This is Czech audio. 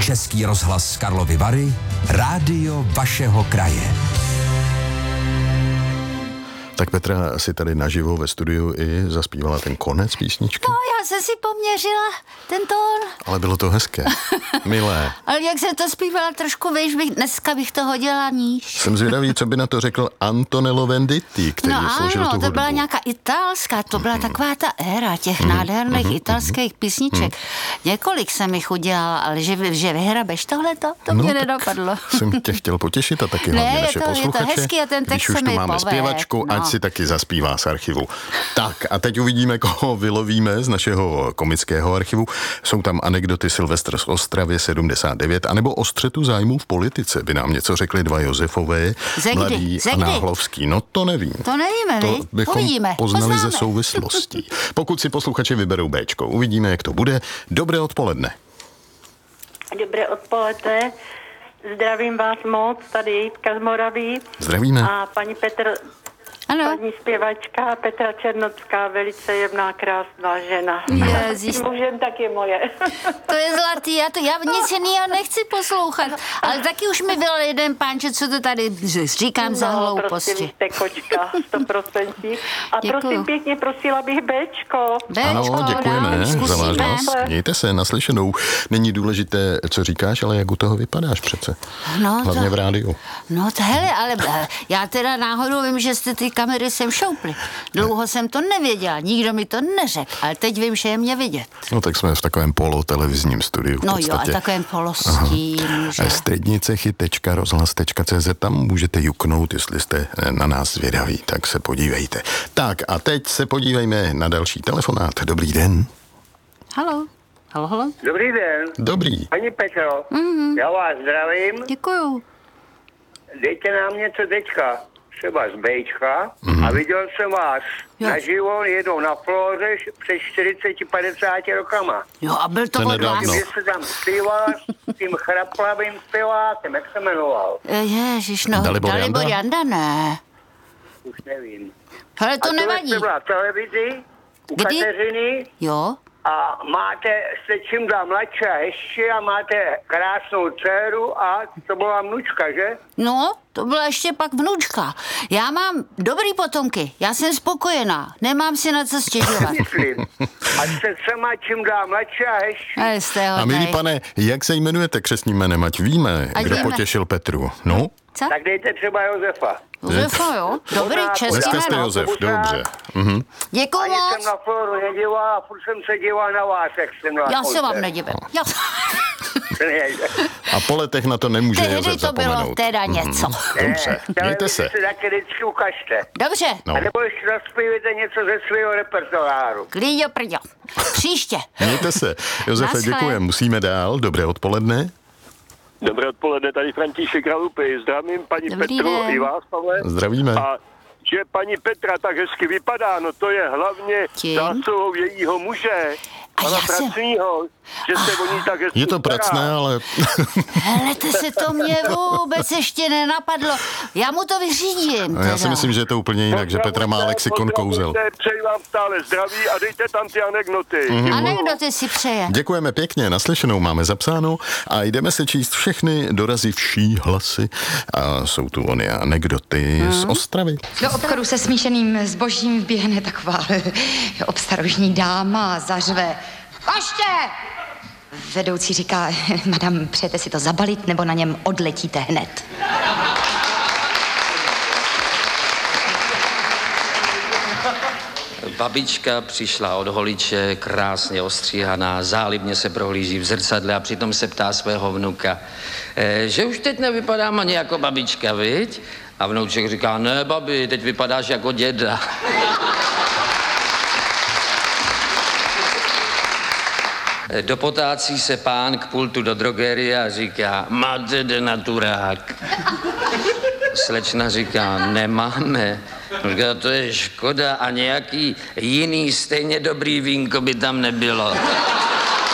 Český rozhlas Karlovy Vary, rádio vašeho kraje. Tak Petra si tady naživo ve studiu i zaspívala ten konec písničky. No, já jsem si poměřila ten tón. Ale bylo to hezké, milé. Ale jak jsem to zpívala trošku, víš, dneska bych to hodila níž. Jsem zvědavý, co by na to řekl Antonello Venditti, který složil tu hudbu. To byla nějaká italská, to byla taková ta éra těch nádherných italských písniček. Několik jsem jich udělala, ale že vyhrabeš tohleto, to mě nedopadlo. Jsem tě chtěl potěšit a taky hlavně naše posluchače. Je to hezký a ten text když už se tu mi máme povede. Zpěvačku, ať si taky zaspívá z archivu. Tak a teď uvidíme, koho vylovíme z našeho komického archivu. Jsou tam anekdoty Silvestr z Ostravy 79, anebo o střetu zájmů v politice. By nám něco řekli dva Josefové, Mladý a Náhlovský. No to nevím. To nevíme, to bychom uvidíme. poznali ze souvislostí. Pokud si posluchači vyberou Bčko, uvidíme, jak to bude. Dobré odpoledne. Dobré odpoledne. Zdravím vás moc, tady Jitka z Moravy. Zdravíme. A paní Ano. paní zpěvačka Petra Černocká, velice jemná, krásná žena. Ježiš. Mužem tak je moje. To je zlatý, já nic jiného nechci poslouchat, ale taky už mi byl jeden pánče, co to tady říkám za hlouposti. Prostě vy jste kočka, 100%. A Děkuju. prosím pěkně, prosila bych Bčko. Ano, děkujeme za váš hlas. Mějte se, naslyšenou. Není důležité, co říkáš, ale jak u toho vypadáš přece. No, hlavně v rádiu. No hele, ale já teda náhodou vím, že jste ty kamery sem šoupli. Dlouho jsem to nevěděla, nikdo mi to neřekl, ale teď vím, že je mě vidět. No tak jsme v takovém polotelevizním studiu v podstatě. No jo, a takovém polostín. střednicechy.rozhlas.cz, tam můžete juknout, jestli jste na nás zvědaví, tak se podívejte. Tak a teď se podívejme na další telefonát. Dobrý den. Halo. Halo. Dobrý den. Dobrý. Paní Petro, já vás zdravím. Děkuju. Dejte nám něco teďka, třeba z Bčka. A viděl jsem vás naživo jednou na Flóře před 40-50 rokama. Jo, a byl to To od nedávno. vás. Vy jste tam zpíval s tím chraplavým zpěvákem, jak se jmenoval? Ježiš, no, Dalibor Janda? Janda, ne. Už nevím. Hele, to nevadí. Jste byla v televizi u Kdy? Kateřiny Jo, a jste čím dál mladší a hezčí a máte krásnou dceru a to byla vnučka, že? no, to byla ještě pak vnučka. Já mám dobrý potomky, já jsem spokojená, nemám si na co stěžovat. Myslím. A jste sama čím dál mladší a hezčí. Jste A milí hodnej. pane, jak se jmenujete křestním jménem, ať víme, Ať kdo víme. potěšil Petru. No, Co? Tak dejte třeba Josefa. Josefa, jo? Dobrý český dneska jste jméno. Josef, dobře. Děkuju Ani jsem moc. na Floru nedíval a furt jsem se díval na vás, jak jsem na Já se vám koncert. nedivím. A po letech na to nemůže Tehdy Josef to bylo zapomenout. teda něco. Dobře, mějte se. Se taky vždycky ukažte. Dobře, No. A nebo ještě zaspívajte něco ze svého repertoáru. klíďo prďo. Příště. Mějte se. Josefe, Naschle. děkujem. Musíme dál. Dobré odpoledne. Dobré odpoledne, tady František Ralupy. Zdravím paní Dobrý Petru den. i vás, Pavle. Zdravíme. A že paní Petra tak hezky vypadá, no to je hlavně Tím? zásluhou jejího muže, A pana já jsem- Pracního, že se o ní tak hezky Je to stará. pracné, ale Helete se, to mě vůbec ještě nenapadlo. Já mu to vyřídím. já si teda. myslím, že je to úplně jinak, že Petra má lexikon kouzel. Přeji vám stále zdraví a dejte tam ty anekdoty. Anekdoty si přeje. Děkujeme pěkně, naslyšenou máme zapsáno a jdeme se číst všechny dorazivší hlasy. A jsou tu ony anekdoty z Ostravy. Do obchodu se smíšeným zbožím vběhne taková obstarožní dáma a zařve: Vašte! Vedoucí říká: Madam, přejete si to zabalit, nebo na něm odletíte hned? Babička přišla od holiče, krásně ostříhaná, zálibně se prohlíží v zrcadle a přitom se ptá svého vnuka, že už teď nevypadám ani jako babička, viď? A vnouček říká: ne, babi, teď vypadáš jako děda. Dopotácí se pán k pultu do drogerie a říká: máte denaturák? Slečna říká: nemáme. Říká: to je škoda a nějaký jiný stejně dobrý vínko by tam nebylo.